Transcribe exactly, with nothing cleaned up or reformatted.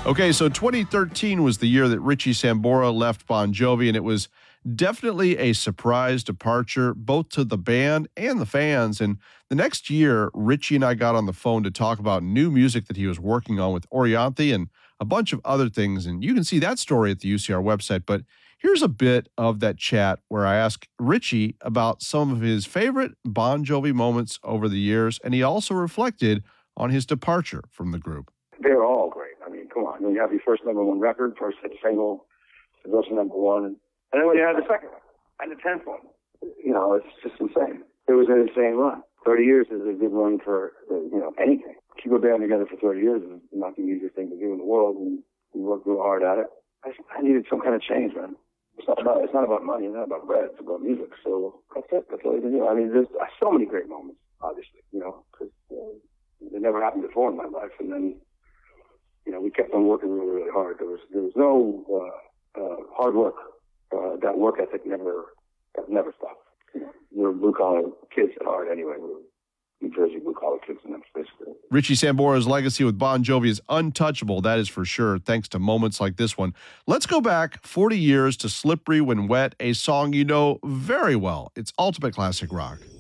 Okay, so twenty thirteen was the year that Richie Sambora left Bon Jovi, and it was definitely a surprise departure, both to the band and the fans. And the next year, Richie and I got on the phone to talk about new music that he was working on with Orianthi and a bunch of other things. And you can see that story at the U C R website. But here's a bit of that chat where I asked Richie about some of his favorite Bon Jovi moments over the years, and he also reflected on his departure from the group. They're all great. I mean, come on. When you have your first number one record, first hit single, it goes to number one. And then when you have the second one and the tenth one, you know, it's just insane. It was an insane run. thirty years is a good run for, you know, anything. Keep a band together for thirty years is not the easiest thing to do in the world, and we worked real hard at it. I, I needed some kind of change, man. It's not about, it's not about money, it's not about bread, it's about music. So that's it. That's all you can do. I mean, there's so many great moments, obviously, you know, because uh, it never happened before in my life. And then, you know, we kept on working really, really hard. There was there was no uh, uh, hard work. Uh, that work ethic never never stopped. You know, we're blue collar kids at heart anyway. We're New Jersey blue collar kids, and that's basically it. Richie Sambora's legacy with Bon Jovi is untouchable, that is for sure, thanks to moments like this one. Let's go back forty years to Slippery When Wet, a song you know very well. It's ultimate classic rock.